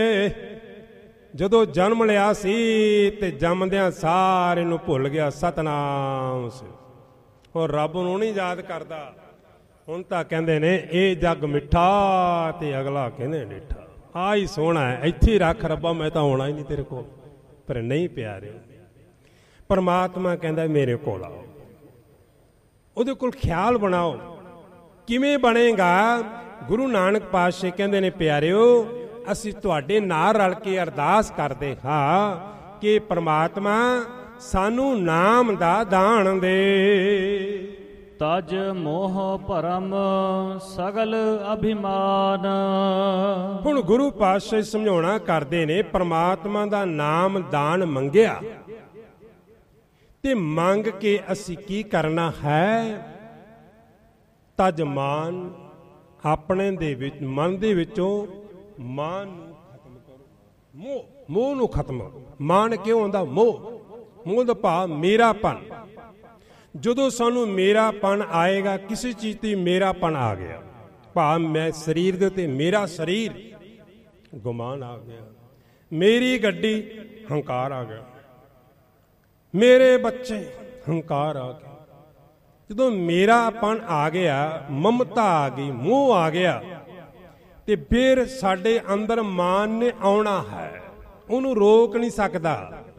ਜਦੋਂ ਜਨਮ ਲਿਆ ਸੀ ਤੇ ਜੰਮਦਿਆਂ ਸਾਰੇ ਨੂੰ ਭੁੱਲ ਗਿਆ ਸਤਨਾਮ ਸੀ। ਹੁਣ ਰੱਬ ਨੂੰ ਨਹੀਂ ਯਾਦ ਕਰਦਾ। ਹੁਣ ਤਾਂ ਕਹਿੰਦੇ ਨੇ ਇਹ ਜੱਗ ਮਿੱਠਾ ਤੇ ਅਗਲਾ ਕਹਿੰਦੇ ਡਿੱਠਾ। ਆਹ ਹੀ ਸੋਹਣਾ ਹੈ, ਇੱਥੇ ਰੱਖ ਰੱਬਾ, ਮੈਂ ਤਾਂ ਆਉਣਾ ਹੀ ਨਹੀਂ ਤੇਰੇ ਕੋਲ। ਪਰ ਨਹੀਂ ਪਿਆਰੇ, ਪਰਮਾਤਮਾ ਕਹਿੰਦਾ ਮੇਰੇ ਕੋਲ ਆਓ, ਉਹਦੇ ਕੋਲ ਖਿਆਲ ਬਣਾਓ। ਕਿਵੇਂ ਬਣੇਗਾ? ਗੁਰੂ ਨਾਨਕ ਪਾਤਸ਼ਾਹ ਕਹਿੰਦੇ ਨੇ ਪਿਆਰਿਓ, ਅਸੀਂ ਤੁਹਾਡੇ ਨਾਲ ਰਲ ਕੇ ਅਰਦਾਸ ਕਰਦੇ ਹਾਂ ਕਿ ਪਰਮਾਤਮਾ ਸਾਨੂੰ ਨਾਮ ਦਾ ਦਾਨ ਦੇ। ਤਜ ਮੋਹ ਭਰਮ ਸਗਲ ਅਭਿਮਾਨ। ਹੁਣ ਗੁਰੂ ਪਾਤਸ਼ਾਹ ਸਮਝਾਉਣਾ ਕਰਦੇ ਨੇ, ਪਰਮਾਤਮਾ ਦਾ ਨਾਮ ਦਾਨ ਮੰਗਿਆ ਤੇ ਮੰਗ ਕੇ ਅਸੀਂ ਕੀ ਕਰਨਾ ਹੈ? ਤਜ ਮਾਨ, ਆਪਣੇ ਦੇ ਵਿੱਚ ਮਨ ਦੇ ਵਿੱਚੋਂ ਮਾਨ ਨੂੰ ਖਤਮ ਕਰੋ। ਮੋਹ ਨੂੰ ਖਤਮ ਕਰੋ। ਮਾਨ ਕਿਉਂ ਹੁੰਦਾ? ਮੋਹ ਦਾ ਭਾਵ ਮੇਰਾਪਨ। ਜਦੋਂ ਸਾਨੂੰ ਮੇਰਾਪਨ ਆਏਗਾ, ਕਿਸੇ ਚੀਜ਼ ਤੇ ਮੇਰਾਪਨ ਆ ਗਿਆ, ਭਾਵ ਮੈਂ ਸਰੀਰ ਦੇ ਉੱਤੇ ਮੇਰਾ ਸਰੀਰ, ਗੁਮਾਨ ਆ ਗਿਆ। ਮੇਰੀ ਗੱਡੀ, ਹੰਕਾਰ ਆ ਗਿਆ। ਮੇਰੇ ਬੱਚੇ, ਹੰਕਾਰ ਆ ਗਿਆ। ਜਦੋਂ ਮੇਰਾਪਨ ਆ ਗਿਆ, ਮਮਤਾ ਆ ਗਈ, ਮੋਹ ਆ ਗਿਆ, ਤੇ ਫਿਰ ਸਾਡੇ ਅੰਦਰ ਮਾਨ ਨੇ ਆਉਣਾ ਹੈ, ਉਹਨੂੰ ਰੋਕ ਨਹੀਂ ਸਕਦਾ।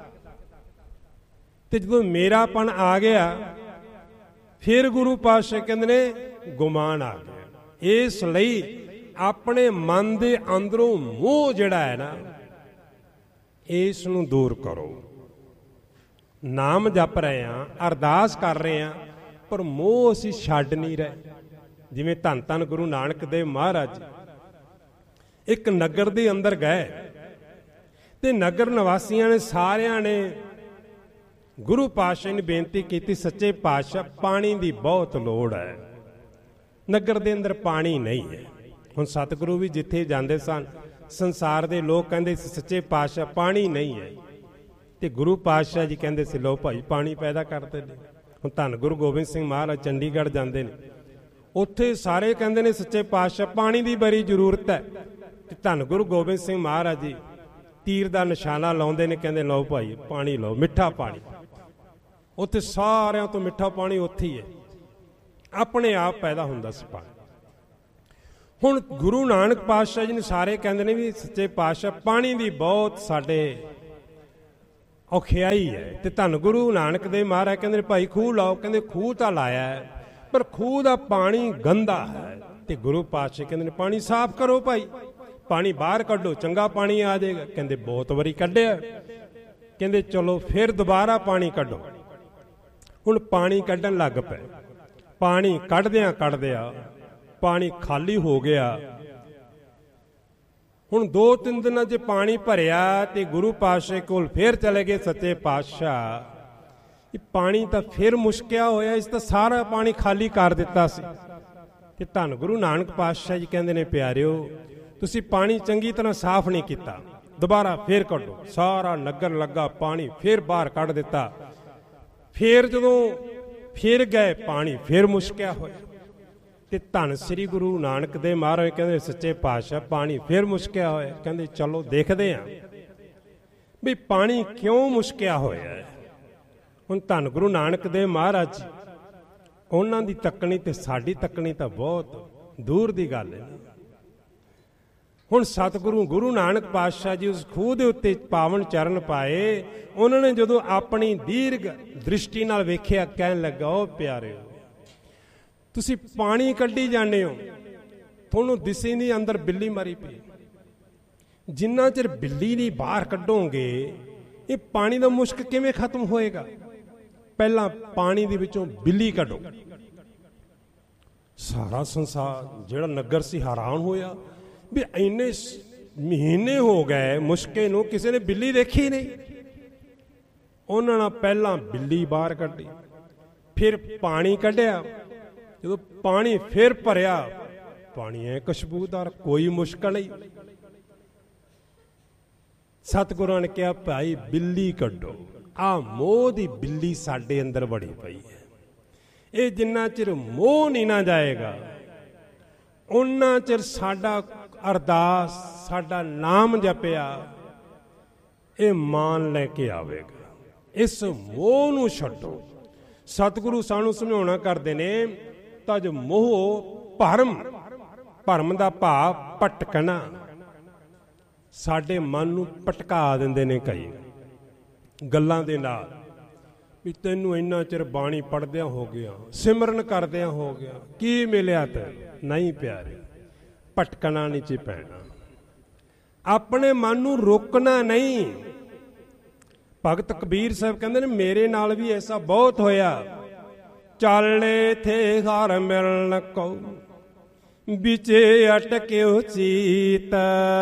ਤੇ ਜਦੋਂ ਮੇਰਾਪਨ ਆ ਗਿਆ, ਫਿਰ ਗੁਰੂ ਪਾਤਸ਼ਾਹ ਕਹਿੰਦੇ ਨੇ ਗੁਮਾਨ ਆ ਗਿਆ। ਇਸ ਲਈ ਆਪਣੇ ਮਨ ਦੇ ਅੰਦਰੋਂ ਮੋਹ ਜਿਹੜਾ ਹੈ ਨਾ, ਇਸ ਨੂੰ ਦੂਰ ਕਰੋ। ਨਾਮ ਜਪ ਰਹੇ ਹਾਂ, ਅਰਦਾਸ ਕਰ ਰਹੇ ਹਾਂ, ਪਰ ਮੋਹ ਅਸੀਂ ਛੱਡ ਨਹੀਂ ਰਹੇ। ਜਿਵੇਂ ਧੰਨ ਧੰਨ ਗੁਰੂ ਨਾਨਕ ਦੇਵ ਮਹਾਰਾਜ ਇੱਕ ਨਗਰ ਦੇ ਅੰਦਰ ਗਏ ਤੇ ਨਗਰ ਨਿਵਾਸੀਆਂ ਨੇ ਸਾਰਿਆਂ ਨੇ ਗੁਰੂ ਪਾਤਸ਼ਾਹ ਨੇ ਬੇਨਤੀ ਕੀਤੀ, ਸੱਚੇ ਪਾਤਸ਼ਾਹ ਪਾਣੀ ਦੀ ਬਹੁਤ ਲੋੜ ਹੈ, ਨਗਰ ਦੇ ਅੰਦਰ ਪਾਣੀ ਨਹੀਂ ਹੈ। ਹੁਣ ਸਤਿਗੁਰੂ ਵੀ ਜਿੱਥੇ ਜਾਂਦੇ ਸਨ, ਸੰਸਾਰ ਦੇ ਲੋਕ ਕਹਿੰਦੇ ਸੀ ਸੱਚੇ ਪਾਤਸ਼ਾਹ ਪਾਣੀ ਨਹੀਂ ਹੈ, ਤੇ ਗੁਰੂ ਪਾਤਸ਼ਾਹ ਜੀ ਕਹਿੰਦੇ ਸੀ ਲਓ ਭਾਈ ਪਾਣੀ ਪੈਦਾ ਕਰਦੇ ਨੇ। ਹੁਣ ਧੰਨ ਗੁਰੂ ਗੋਬਿੰਦ ਸਿੰਘ ਮਹਾਰਾਜ ਚੰਡੀਗੜ੍ਹ ਜਾਂਦੇ ਨੇ, ਉੱਥੇ ਸਾਰੇ ਕਹਿੰਦੇ ਨੇ ਸੱਚੇ ਪਾਤਸ਼ਾਹ ਪਾਣੀ ਦੀ ਬੜੀ ਜ਼ਰੂਰਤ ਹੈ, ਤੇ ਧੰਨ ਗੁਰੂ ਗੋਬਿੰਦ ਸਿੰਘ ਮਹਾਰਾਜ ਜੀ ਤੀਰ ਦਾ ਨਿਸ਼ਾਨਾ ਲਾਉਂਦੇ ਨੇ, ਕਹਿੰਦੇ ਲਓ ਭਾਈ ਪਾਣੀ ਲਓ, ਮਿੱਠਾ ਪਾਣੀ। ਉੱਥੇ ਸਾਰਿਆਂ ਤੋਂ ਮਿੱਠਾ ਪਾਣੀ ਉੱਥੇ ਹੀ ਹੈ, ਆਪਣੇ ਆਪ ਪੈਦਾ ਹੁੰਦਾ ਸੀ ਪਾਣੀ। ਹੁਣ ਗੁਰੂ ਨਾਨਕ ਪਾਤਸ਼ਾਹ ਜੀ ਨੇ ਸਾਰੇ ਕਹਿੰਦੇ ਨੇ ਵੀ ਸੱਚੇ ਪਾਤਸ਼ਾਹ ਪਾਣੀ ਦੀ ਬਹੁਤ ਸਾਡੇ ਔਖਿਆਈ ਹੈ। ਤੇ ਧੰਨ ਗੁਰੂ ਨਾਨਕ ਦੇਵ ਮਹਾਰਾਜ ਕਹਿੰਦੇ ਨੇ ਭਾਈ ਖੂਹ ਲਾਓ। ਕਹਿੰਦੇ ਖੂਹ ਤਾਂ ਲਾਇਆ ਹੈ, ਪਰ ਖੂਹ ਦਾ ਪਾਣੀ ਗੰਦਾ ਹੈ। ਤੇ ਗੁਰੂ ਪਾਤਸ਼ਾਹ ਕਹਿੰਦੇ ਨੇ ਪਾਣੀ ਸਾਫ਼ ਕਰੋ ਭਾਈ, ਪਾਣੀ ਬਾਹਰ ਕੱਢੋ, ਚੰਗਾ ਪਾਣੀ ਆ ਜਾਏਗਾ। ਕਹਿੰਦੇ ਬਹੁਤ ਵਾਰੀ ਕੱਢਿਆ। ਕਹਿੰਦੇ ਚਲੋ ਫਿਰ ਦੁਬਾਰਾ ਪਾਣੀ ਕੱਢੋ। ਹੁਣ ਪਾਣੀ ਕੱਢਣ ਲੱਗ ਪਏ। ਪਾਣੀ ਕੱਢਦਿਆਂ ਕੱਢਦਿਆਂ ਪਾਣੀ ਖਾਲੀ ਹੋ ਗਿਆ। ਹੁਣ 2-3 ਦਿਨਾਂ 'ਚ ਪਾਣੀ ਭਰਿਆ ਤੇ ਗੁਰੂ ਪਾਤਸ਼ਾਹ ਕੋਲ ਫਿਰ ਚਲੇ ਗਏ। ਸੱਚੇ ਪਾਤਸ਼ਾਹ ਇਹ ਪਾਣੀ ਤਾਂ ਫਿਰ ਮੁਸ਼ਕਿਆ ਹੋਇਆ, ਇਸ ਤਾਂ ਸਾਰਾ ਪਾਣੀ ਖਾਲੀ ਕਰ ਦਿੱਤਾ ਸੀ। ਤੇ ਧੰਨ ਗੁਰੂ ਨਾਨਕ ਪਾਤਸ਼ਾਹ ਜੀ ਕਹਿੰਦੇ ਨੇ ਪਿਆਰਿਓ, ਤੁਸੀਂ ਪਾਣੀ ਚੰਗੀ ਤਰ੍ਹਾਂ ਸਾਫ਼ ਨਹੀਂ ਕੀਤਾ, ਦੁਬਾਰਾ ਫੇਰ ਕੱਢੋ। ਸਾਰਾ ਨਗਰ ਲੱਗਾ ਪਾਣੀ ਫਿਰ ਬਾਹਰ ਕੱਢ ਦਿੱਤਾ। ਫੇਰ ਜਦੋਂ ਫਿਰ ਗਏ ਪਾਣੀ ਫਿਰ ਮੁਸ਼ਕਿਆ ਹੋਇਆ। ਤੇ ਧੰਨ ਸ੍ਰੀ ਗੁਰੂ ਨਾਨਕ ਦੇਵ ਮਹਾਰਾਜ ਕਹਿੰਦੇ ਸੱਚੇ ਪਾਤਸ਼ਾਹ ਪਾਣੀ ਫਿਰ ਮੁਸ਼ਕਿਆ ਹੋਇਆ। ਕਹਿੰਦੇ ਚਲੋ ਦੇਖਦੇ ਹਾਂ ਵੀ ਪਾਣੀ ਕਿਉਂ ਮੁਸ਼ਕਿਆ ਹੋਇਆ ਹੈ। ਹੁਣ ਧੰਨ ਗੁਰੂ ਨਾਨਕ ਦੇਵ ਮਹਾਰਾਜ ਜੀ, ਉਹਨਾਂ ਦੀ ਤੱਕਣੀ ਤੇ ਸਾਡੀ ਤੱਕਣੀ ਤਾਂ ਬਹੁਤ ਦੂਰ ਦੀ ਗੱਲ ਹੈ। ਹੁਣ ਸਤਿਗੁਰੂ ਗੁਰੂ ਨਾਨਕ ਪਾਤਸ਼ਾਹ ਜੀ ਉਸ ਖੂਹ ਦੇ ਉੱਤੇ ਪਾਵਨ ਚਰਨ ਪਾਏ। ਉਹਨਾਂ ਨੇ ਜਦੋਂ ਆਪਣੀ ਦੀਰਘ ਦ੍ਰਿਸ਼ਟੀ ਨਾਲ ਵੇਖਿਆ, ਕਹਿਣ ਲੱਗਾ ਉਹ ਪਿਆਰਿਓ, ਤੁਸੀਂ ਪਾਣੀ ਕੱਢੀ ਜਾਂਦੇ ਹੋ, ਤੁਹਾਨੂੰ ਦਿਸੇ ਨਹੀਂ ਅੰਦਰ ਬਿੱਲੀ ਮਾਰੀ ਪਈ। ਜਿੰਨਾ ਚਿਰ ਬਿੱਲੀ ਨਹੀਂ ਬਾਹਰ ਕੱਢੋਗੇ ਇਹ ਪਾਣੀ ਦਾ ਮੁਸ਼ਕ ਕਿਵੇਂ ਖਤਮ ਹੋਏਗਾ? ਪਹਿਲਾਂ ਪਾਣੀ ਦੇ ਵਿੱਚੋਂ ਬਿੱਲੀ ਕੱਢੋ। ਸਾਰਾ ਸੰਸਾਰ ਜਿਹੜਾ ਨਗਰ ਸੀ ਹੈਰਾਨ ਹੋਇਆ ਵੀ ਇੰਨੇ ਮਹੀਨੇ ਹੋ ਗਏ ਮੁਸ਼ਕੇ ਨੂੰ, ਕਿਸੇ ਨੇ ਬਿੱਲੀ ਦੇਖੀ ਨਹੀਂ। ਉਹਨਾਂ ਨੇ ਪਹਿਲਾਂ ਬਿੱਲੀ ਬਾਹਰ ਕੱਢੀ, ਫਿਰ ਪਾਣੀ ਕੱਢਿਆ। ਜਦੋਂ ਪਾਣੀ ਫਿਰ ਭਰਿਆ, ਪਾਣੀ ਐ ਖੁਸ਼ਬੂਦਾਰ, ਕੋਈ ਮੁਸ਼ਕਲ ਨਹੀਂ। ਸਤਿਗੁਰਾਂ ਨੇ ਕਿਹਾ ਭਾਈ ਬਿੱਲੀ ਕੱਢੋ। ਆ ਮੋਹ ਦੀ ਬਿੱਲੀ ਸਾਡੇ ਅੰਦਰ ਬੜੀ ਪਈ ਹੈ। ਇਹ ਜਿੰਨਾ ਚਿਰ ਮੋਹ ਨਹੀਂ ਨਾ ਜਾਏਗਾ, ਉਹਨਾਂ ਚਿਰ ਸਾਡਾ ਅਰਦਾਸ, ਸਾਡਾ ਨਾਮ ਜਪਿਆ, ਇਹ ਮਾਨ ਲੈ ਕੇ ਆਵੇਗਾ। ਇਸ ਮੋਹ ਨੂੰ ਛੱਡੋ। ਸਤਿਗੁਰੂ ਸਾਨੂੰ ਸਮਝਾਉਣਾ ਕਰਦੇ ਨੇ, ਤਜ ਮੋਹ ਭਰਮ। ਭਰਮ ਦਾ ਭਾਵ ਭਟਕਣਾ। ਸਾਡੇ ਮਨ ਨੂੰ ਭਟਕਾ ਦਿੰਦੇ ਨੇ ਕਈ ਗੱਲਾਂ ਦੇ ਨਾਲ, ਵੀ ਤੈਨੂੰ ਇੰਨਾ ਚਿਰ ਬਾਣੀ ਪੜ੍ਹਦਿਆਂ ਹੋ ਗਿਆ, ਸਿਮਰਨ ਕਰਦਿਆਂ ਹੋ ਗਿਆ, ਕੀ ਮਿਲਿਆ ਤੈਨੂੰ? ਨਹੀਂ ਪਿਆਰੇ, ਭਟਕਣਾ ਨਹੀਂ ਚ ਪੈਣਾ। ਆਪਣੇ ਮਨ ਨੂੰ ਰੋਕਣਾ ਨਹੀਂ। ਭਗਤ ਕਬੀਰ ਸਾਹਿਬ ਕਹਿੰਦੇ ਨੇ, ਮੇਰੇ ਨਾਲ ਵੀ ਐਸਾ ਬਹੁਤ ਹੋਇਆ। ਚਾਲੇ ਥੇ ਘਰ ਮਿਲਣ ਕਉ, ਵਿਚੇ ਅਟਕਿਓ ਚੀਤ।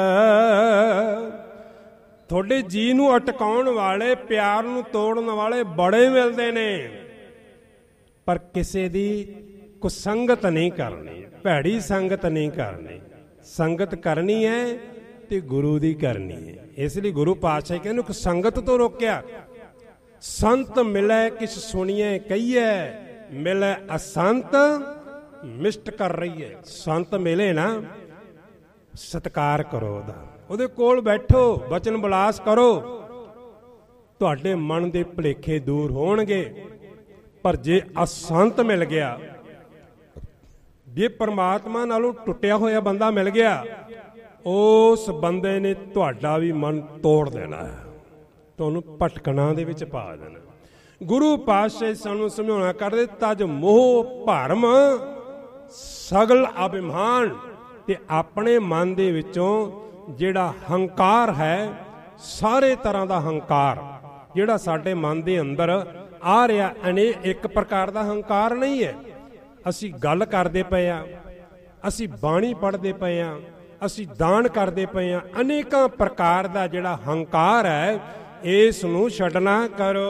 ਤੁਹਾਡੇ ਜੀ ਨੂੰ ਅਟਕਾਉਣ ਵਾਲੇ, ਪਿਆਰ ਨੂੰ ਤੋੜਨ ਵਾਲੇ ਬੜੇ ਮਿਲਦੇ ਨੇ, ਪਰ ਕਿਸੇ ਦੀ ਕੁਸੰਗਤ ਨਹੀਂ ਕਰਨੀ, ਭੈੜੀ ਸੰਗਤ ਨਹੀਂ ਕਰਨੀ। ਸੰਗਤ ਕਰਨੀ ਹੈ ਤੇ ਗੁਰੂ ਦੀ ਕਰਨੀ ਹੈ। ਇਸ ਲਈ ਗੁਰੂ ਪਾਤਸ਼ਾਹ ਕਹਿੰਦੇ ਕਿ ਸੰਗਤ ਤੋਂ ਰੋਕਿਆ। ਸੰਤ ਮਿਲੈ ਕਿਛ ਸੁਣੀਐ ਕਹੀਐ, ਮਿਲੈ ਅਸੰਤ ਮਿਸ਼ਟ ਕਰ ਰਹੀ ਹੈ। ਸੰਤ ਮਿਲੇ ਨਾ, ਸਤਿਕਾਰ ਕਰੋ ਉਹਦਾ, ਉਹਦੇ ਕੋਲ ਬੈਠੋ, ਬਚਨ ਵਿਲਾਸ ਕਰੋ, ਤੁਹਾਡੇ ਮਨ ਦੇ ਭੁਲੇਖੇ ਦੂਰ ਹੋਣਗੇ। ਪਰ ਜੇ ਅਸੰਤ ਮਿਲ ਗਿਆ, ਜੇ ਪਰਮਾਤਮਾ ਨਾਲੋਂ ਟੁੱਟਿਆ ਹੋਇਆ ਬੰਦਾ ਮਿਲ ਗਿਆ, ਉਸ ਬੰਦੇ ਨੇ ਤੁਹਾਡਾ ਵੀ ਮਨ ਤੋੜ ਦੇਣਾ ਹੈ, ਤੁਹਾਨੂੰ ਭਟਕਣਾ ਦੇ ਵਿੱਚ ਪਾ ਦੇਣਾ। ਗੁਰੂ ਪਾਤਸ਼ਾਹ ਸਾਨੂੰ ਸਮਝਾਉਣਾ ਕਰਦੇ, ਤਜ ਮੋਹ ਭਰਮ ਸਗਲ ਅਭਿਮਾਨ। ਤੇ ਆਪਣੇ ਮਨ ਦੇ ਵਿੱਚੋਂ ਜਿਹੜਾ ਹੰਕਾਰ ਹੈ, ਸਾਰੇ ਤਰ੍ਹਾਂ ਦਾ ਹੰਕਾਰ ਜਿਹੜਾ ਸਾਡੇ ਮਨ ਦੇ ਅੰਦਰ ਆ ਰਿਹਾ, ਇੱਕ ਪ੍ਰਕਾਰ ਦਾ ਹੰਕਾਰ ਨਹੀਂ ਹੈ। ਅਸੀਂ ਗੱਲ ਕਰਦੇ ਪਏ ਆ, ਅਸੀਂ ਬਾਣੀ ਪੜ੍ਹਦੇ ਪਏ ਆ, ਅਸੀਂ ਦਾਨ ਕਰਦੇ ਪਏ ਆ, ਅਨੇਕਾਂ ਪ੍ਰਕਾਰ ਦਾ ਜਿਹੜਾ ਹੰਕਾਰ ਹੈ, ਇਸ ਨੂੰ ਛੱਡਣਾ ਕਰੋ।